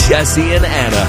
Jesse and Anna.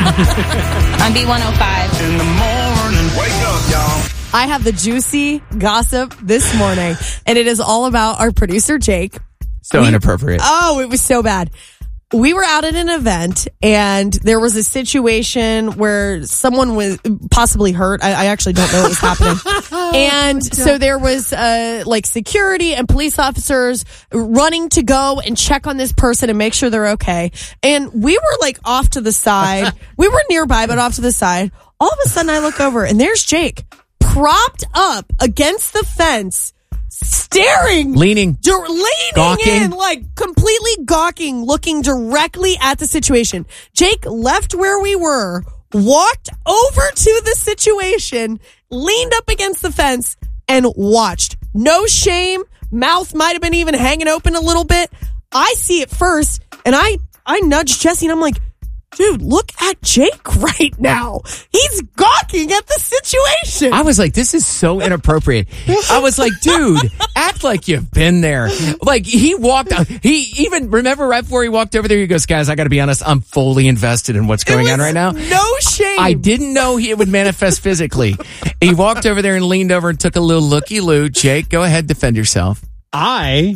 On B105. In the morning, wake up, y'all. I have the juicy gossip this morning, and it is all about our producer, Jake. So inappropriate. Oh, it was so bad. We were out at an event, and there was a situation where someone was possibly hurt. I actually don't know what was happening. And so there was like security and police officers running to go and check on this person and make sure they're okay. And we were like off to the side. We were nearby, but off to the side. All of a sudden, I look over, and there's Jake propped up against the fence, staring, leaning gawking. in, like completely gawking, looking directly at the situation. Jake left where we were, walked over to the situation, leaned up against the fence, and watched. No shame. Mouth might have been even hanging open a little bit. I see it first, and I nudged Jesse, and I'm like, dude, look at Jake right now. He's gawking at the situation. I was like, this is so inappropriate. I was like, dude, act like you've been there. Like, he walked out. He even, remember right before he walked over there, he goes, guys, I got to be honest, I'm fully invested in what's going on right now. No shame. I didn't know it would manifest physically. He walked over there and leaned over and took a little looky-loo. Jake, go ahead, defend yourself. I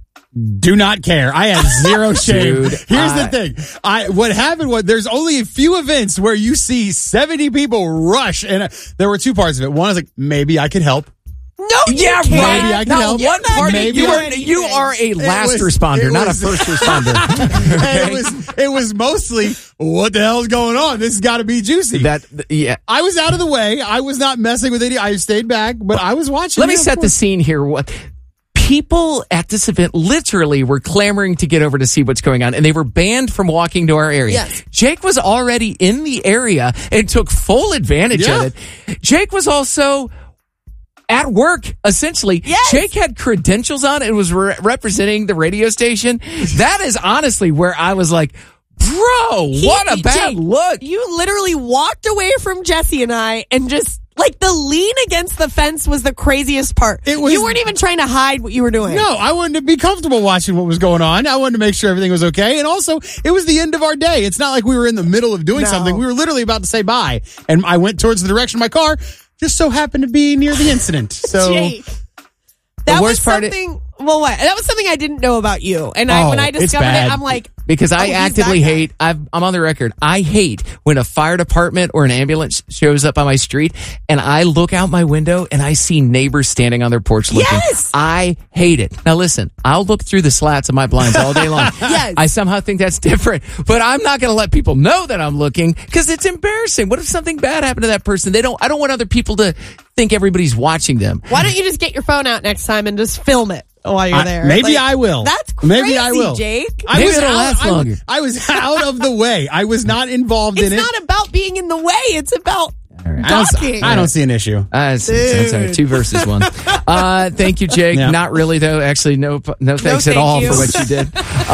do not care. I have zero shame. Dude, Here's the thing. What happened was there's only a few events where you see 70 people rush, and there were two parts of it. One is like, maybe I could help. No, you can't. Maybe I can help. One part, Maybe you are a last responder, not a first responder. And it was mostly, what the hell's going on? This has got to be juicy. Yeah. I was out of the way. I was not messing with any. I stayed back, but I was watching. Let me set the scene here. People at this event literally were clamoring to get over to see what's going on, and they were banned from walking to our area. Yes. Jake was already in the area and took full advantage of it. Jake was also at work, essentially. Yes. Jake had credentials on and was representing the radio station. That is honestly where I was like, bro, what a bad Jake, look. You literally walked away from Jesse and I and just, like, the lean against the fence was the craziest part. You weren't even trying to hide what you were doing. No, I wanted to be comfortable watching what was going on. I wanted to make sure everything was okay. And also, it was the end of our day. It's not like we were in the middle of doing something. We were literally about to say bye. And I went towards the direction of my car, just so happened to be near the incident. So Jake, that was something. Well, what? That was something I didn't know about you. And when I discovered it, I'm like, because I actively hate, I'm on the record, I hate when a fire department or an ambulance shows up on my street and I look out my window and I see neighbors standing on their porch looking. Yes! I hate it. Now listen, I'll look through the slats of my blinds all day long. Yes. I somehow think that's different, but I'm not going to let people know that I'm looking because it's embarrassing. What if something bad happened to that person? I don't want other people to think everybody's watching them. why don't you just get your phone out next time and just film it while you're there? Maybe I will. That's crazy, Maybe I will. Jake. Maybe it'll last longer. I was out of the way. I was not involved in it. It's not about being in the way. It's about right. gawking. I don't see an issue. Sorry, 2 versus 1. Thank you, Jake. Yeah. Not really, though. Actually, no thanks at all you. for what you did.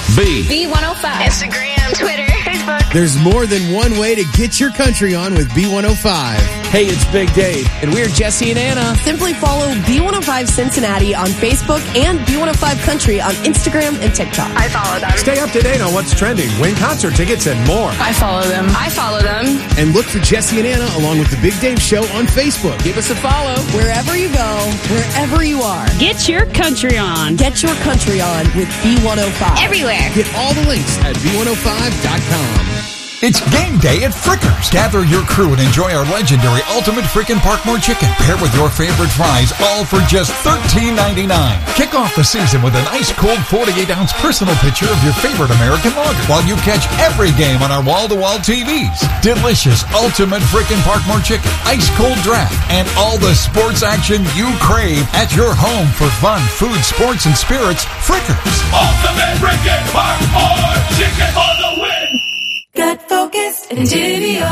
B105. Instagram, Twitter, Facebook. There's more than one way to get your country on with B105. Hey, it's Big Dave. And we're Jesse and Anna. Simply follow B105 Cincinnati on Facebook and B105 Country on Instagram and TikTok. I follow them. Stay up to date on what's trending, win concert tickets, and more. I follow them. I follow them. And look for Jesse and Anna along with the Big Dave Show on Facebook. Give us a follow. Wherever you go, wherever you are, Get your country on. get your country on with B105. Everywhere. Get all the links at B105.com. It's game day at Frickers. Gather your crew and enjoy our legendary Ultimate Frickin' Parkmore Chicken, paired with your favorite fries, all for just $13.99. Kick off the season with a nice cold 48-ounce personal picture of your favorite American lager, while you catch every game on our wall-to-wall TVs. Delicious Ultimate Frickin' Parkmore Chicken, ice-cold draft, and all the sports action you crave at your home for fun, food, sports, and spirits. Frickers. Ultimate Frickin' Parkmore Chicken for the win. Gut focused Entivio.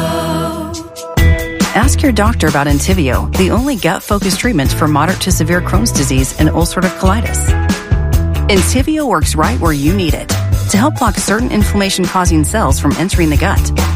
Ask your doctor about Entivio, the only gut-focused treatment for moderate to severe Crohn's disease and ulcerative colitis. Entivio works right where you need it to help block certain inflammation-causing cells from entering the gut.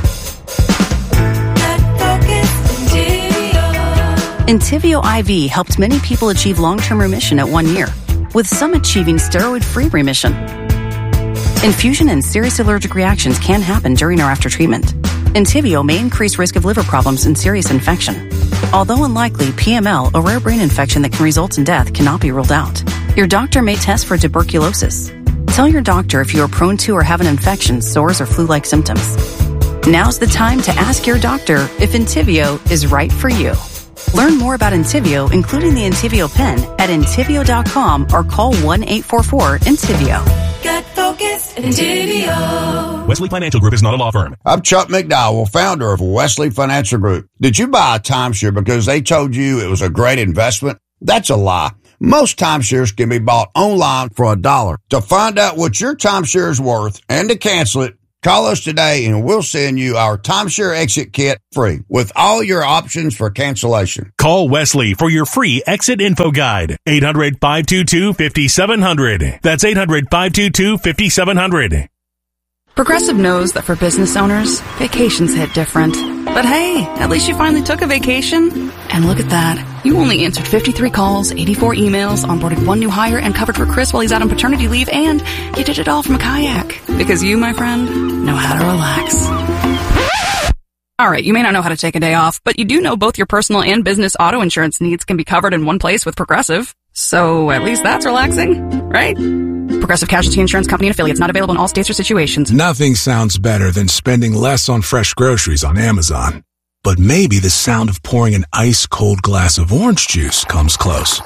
Entivio IV helped many people achieve long-term remission at 1 year, with some achieving steroid-free remission. Infusion and serious allergic reactions can happen during or after treatment. Entyvio may increase risk of liver problems and serious infection. Although unlikely, PML, a rare brain infection that can result in death, cannot be ruled out. Your doctor may test for tuberculosis. Tell your doctor if you are prone to or have an infection, sores, or flu-like symptoms. Now's the time to ask your doctor if Entyvio is right for you. Learn more about Entyvio, including the Entyvio pen, at Entyvio.com or call 1-844-ENTYVIO. Got focused. Entyvio. Wesley Financial Group is not a law firm. I'm Chuck McDowell, founder of Wesley Financial Group. Did you buy a timeshare because they told you it was a great investment? That's a lie. Most timeshares can be bought online for $1. To find out what your timeshare is worth and to cancel it, call us today and we'll send you our timeshare exit kit free with all your options for cancellation. Call Wesley for your free exit info guide. 800-522-5700. That's 800-522-5700. Progressive knows that for business owners, vacations hit different. But hey, at least you finally took a vacation. And look at that. You only answered 53 calls, 84 emails, onboarded 1 new hire, and covered for Chris while he's out on paternity leave, and you did it all from a kayak. Because you, my friend, know how to relax. Alright, you may not know how to take a day off, but you do know both your personal and business auto insurance needs can be covered in one place with Progressive. So at least that's relaxing, right? Progressive Casualty Insurance Company and affiliates, not available in all states or situations. Nothing sounds better than spending less on fresh groceries on Amazon. But maybe the sound of pouring an ice-cold glass of orange juice comes close.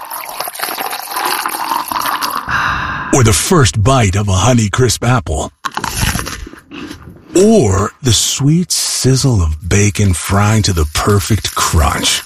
Or the first bite of a Honeycrisp apple. Or the sweet sizzle of bacon frying to the perfect crunch.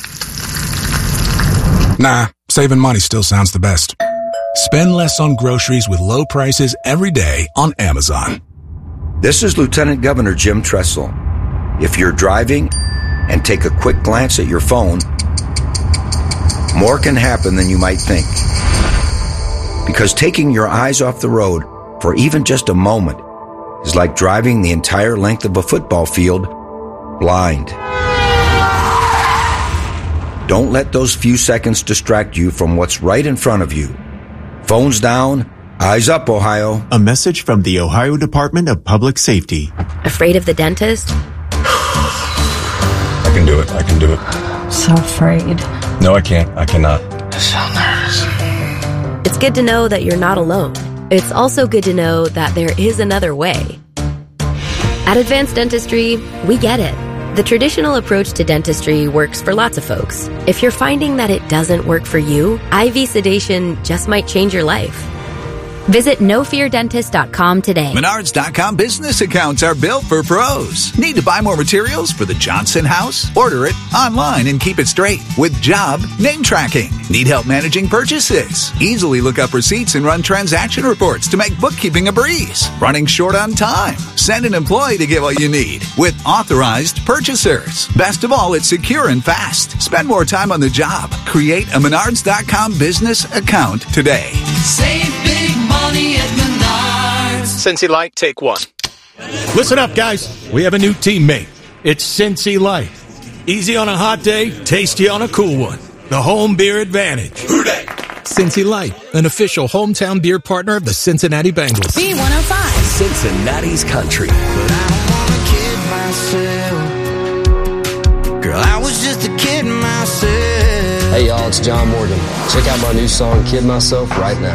Nah, saving money still sounds the best. Spend less on groceries with low prices every day on Amazon. This is Lieutenant Governor Jim Tressel. If you're driving and take a quick glance at your phone, more can happen than you might think. Because taking your eyes off the road for even just a moment is like driving the entire length of a football field blind. Don't let those few seconds distract you from what's right in front of you. Phones down, eyes up, Ohio. A message from the Ohio Department of Public Safety. Afraid of the dentist? I can do it. So afraid. No, I can't. I cannot. So nervous. It's good to know that you're not alone. It's also good to know that there is another way. At Advanced Dentistry, we get it. The traditional approach to dentistry works for lots of folks. If you're finding that it doesn't work for you, IV sedation just might change your life. Visit NoFearDentist.com today. Menards.com business accounts are built for pros. Need to buy more materials for the Johnson house? Order it online and keep it straight with job name tracking. Need help managing purchases? Easily look up receipts and run transaction reports to make bookkeeping a breeze. Running short on time? Send an employee to get what you need with authorized purchasers. Best of all, it's secure and fast. Spend more time on the job. Create a Menards.com business account today. Save big money at Menards. Cincy Light, take one. Listen up, guys. We have a new teammate. It's Cincy Light. Easy on a hot day, tasty on a cool one. The home beer advantage. Cincy Light, an official hometown beer partner of the Cincinnati Bengals. B105. Cincinnati's country. But I don't wanna kid myself. Girl, I was just a kid myself. Hey y'all, it's John Morgan. Check out my new song, Kid Myself, right now.